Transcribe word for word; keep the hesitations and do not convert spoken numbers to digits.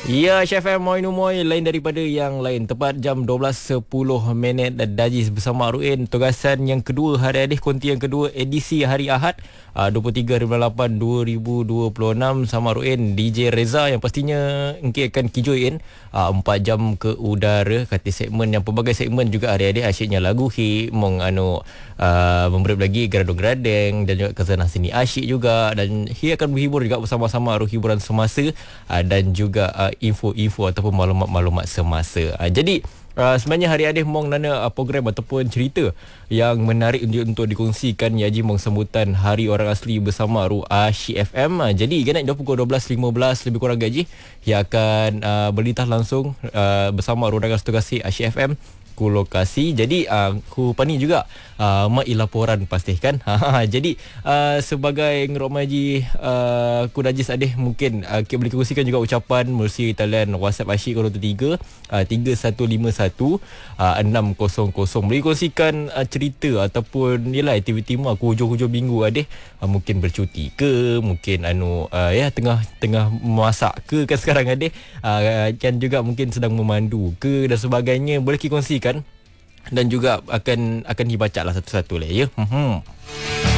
Ya, Chef M Moi Numoy lain daripada yang lain. Tepat jam dua belas sepuluh minit Dajis bersama Ruin. Tugasan yang kedua hari Adih, konti yang kedua edisi hari Ahad uh, dua puluh tiga lapan dua ribu dua puluh enam sama Ruin D J Reza yang pastinya engkau akan kijoin uh, empat jam ke udara kata segmen yang pelbagai segmen juga hari Adih asyiknya lagu hi mong anu uh, memberi lagi geradong-geradeng dan juga kesana sini asyik juga, dan hi akan berhibur juga bersama-sama arus hiburan semasa uh, dan juga uh, info-info ataupun maklumat-maklumat semasa. Uh, jadi uh, sebenarnya hari Adih mong nana uh, program ataupun cerita yang menarik untuk, untuk dikongsikan Yaji mong sambutan Hari Orang Asli bersama Ru Asyik F M. Uh, jadi ganat pukul dua belas lima belas lebih kurang gaji yang akan uh, berlintas langsung uh, bersama Ru Ragas Tugasi Asyik F M ku lokasi. Jadi uh, ku pani juga uh, mai laporan pastikan. Jadi uh, sebagai ngeromaji uh, ku Dajis Adih mungkin uh, kita boleh kongsikan juga ucapan melalui talian WhatsApp Asyik kosong tiga tiga satu lima satu enam kosong kosong. Boleh kongsikan uh, cerita ataupun yalah aktiviti mu aku hujung-hujung minggu Adih, uh, mungkin bercuti ke, mungkin anu uh, ya tengah tengah masak ke kan sekarang Adih, uh, kan juga mungkin sedang memandu ke dan sebagainya. Boleh kita kongsikan dan juga akan akan dibaca lah satu-satu lah ya. Hmm.